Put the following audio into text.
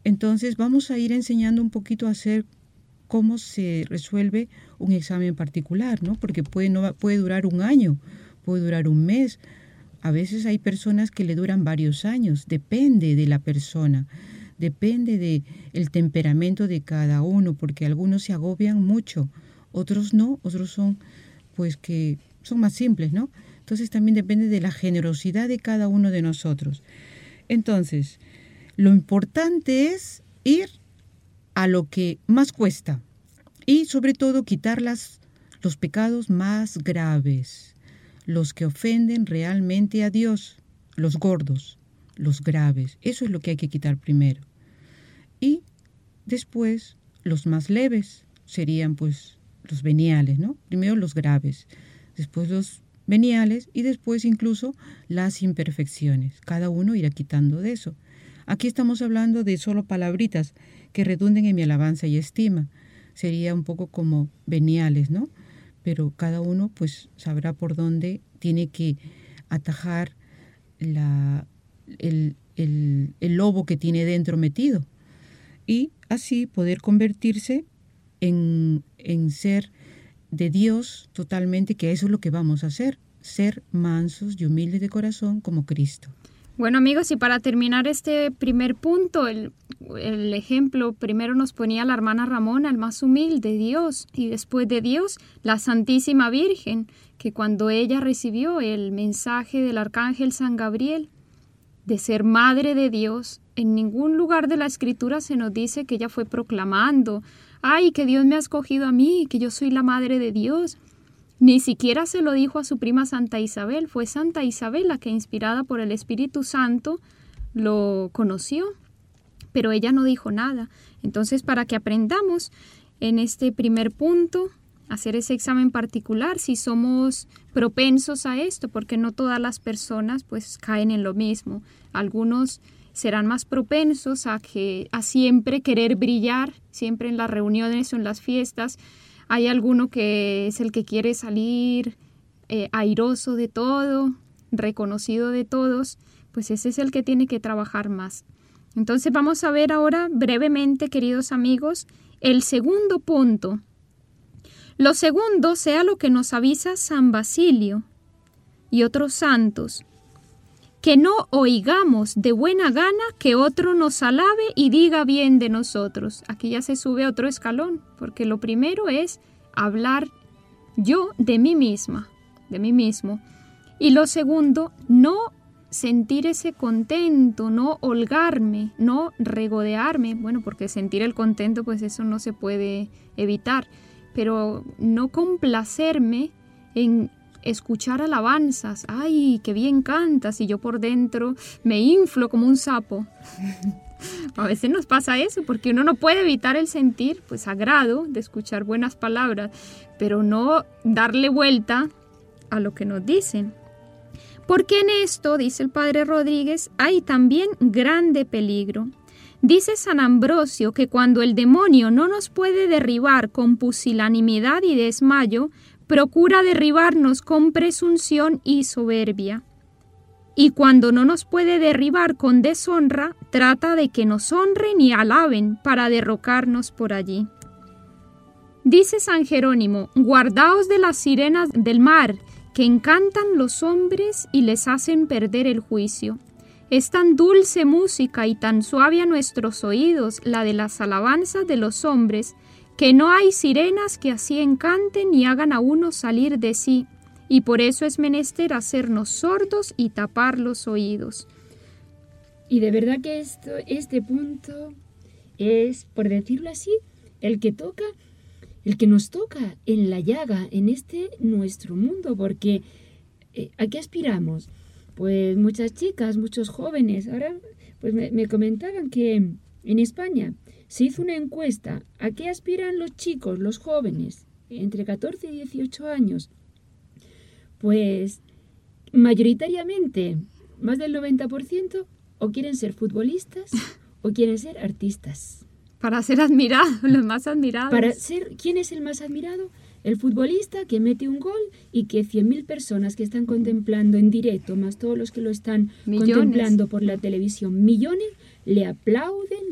Entonces vamos a ir enseñando un poquito a hacer cómo se resuelve un examen particular, ¿no? Porque puede durar un año, puede durar un mes. A veces hay personas que le duran varios años, depende de la persona, depende del temperamento de cada uno, porque algunos se agobian mucho, otros no, otros son pues que son más simples, ¿no? Entonces también depende de la generosidad de cada uno de nosotros. Entonces, lo importante es ir a lo que más cuesta y sobre todo quitar los pecados más graves, los que ofenden realmente a Dios, los gordos, los graves. Eso es lo que hay que quitar primero. Y después los más leves serían pues los veniales, ¿no? Primero los graves, después los veniales y después incluso las imperfecciones. Cada uno irá quitando de eso. Aquí estamos hablando de solo palabritas que redunden en mi alabanza y estima. Sería un poco como veniales, ¿no? Pero cada uno pues sabrá por dónde tiene que atajar el lobo que tiene dentro metido y así poder convertirse en ser de Dios totalmente, que eso es lo que vamos a hacer, ser mansos y humildes de corazón como Cristo. Bueno, amigos, y para terminar este primer punto, el ejemplo primero nos ponía la hermana Ramona, el más humilde, Dios, y después de Dios, la Santísima Virgen, que cuando ella recibió el mensaje del arcángel San Gabriel de ser madre de Dios, en ningún lugar de la Escritura se nos dice que ella fue proclamando, ¡ay, que Dios me ha escogido a mí, que yo soy la madre de Dios! Ni siquiera se lo dijo a su prima Santa Isabel, fue Santa Isabel la que, inspirada por el Espíritu Santo, lo conoció, pero ella no dijo nada. Entonces, para que aprendamos en este primer punto, hacer ese examen particular, si somos propensos a esto, porque no todas las personas pues caen en lo mismo. Algunos serán más propensos a siempre querer brillar, siempre en las reuniones o en las fiestas. Hay alguno que es el que quiere salir airoso de todo, reconocido de todos, pues ese es el que tiene que trabajar más. Entonces vamos a ver ahora brevemente, queridos amigos, el segundo punto. Lo segundo sea lo que nos avisa San Basilio y otros santos, que no oigamos de buena gana que otro nos alabe y diga bien de nosotros. Aquí ya se sube otro escalón, porque lo primero es hablar yo de mí misma, de mí mismo. Y lo segundo, no sentir ese contento, no holgarme, no regodearme, bueno, porque sentir el contento, pues eso no se puede evitar, pero no complacerme en escuchar alabanzas, ¡ay, qué bien cantas! Y yo por dentro me inflo como un sapo. A veces nos pasa eso, porque uno no puede evitar el sentir, pues, agrado de escuchar buenas palabras, pero no darle vuelta a lo que nos dicen. Porque en esto, dice el Padre Rodríguez, hay también grande peligro. Dice San Ambrosio que cuando el demonio no nos puede derribar con pusilanimidad y desmayo, procura derribarnos con presunción y soberbia. Y cuando no nos puede derribar con deshonra, trata de que nos honren y alaben para derrocarnos por allí. Dice San Jerónimo, guardaos de las sirenas del mar, que encantan los hombres y les hacen perder el juicio. Es tan dulce música y tan suave a nuestros oídos la de las alabanzas de los hombres, que no hay sirenas que así encanten y hagan a uno salir de sí, y por eso es menester hacernos sordos y tapar los oídos. Y de verdad que este punto es, por decirlo así, el que nos toca en la llaga, en este nuestro mundo, porque ¿a qué aspiramos? Pues muchas chicas, muchos jóvenes, ahora pues me comentaban que en España se hizo una encuesta, ¿a qué aspiran los chicos, los jóvenes, entre 14 y 18 años? Pues mayoritariamente, más del 90%, o quieren ser futbolistas o quieren ser artistas. Para ser admirados, los más admirados. ¿Quién es el más admirado? El futbolista que mete un gol y que 100.000 personas que están contemplando en directo, más todos los que lo están contemplando por la televisión, millones, le aplauden,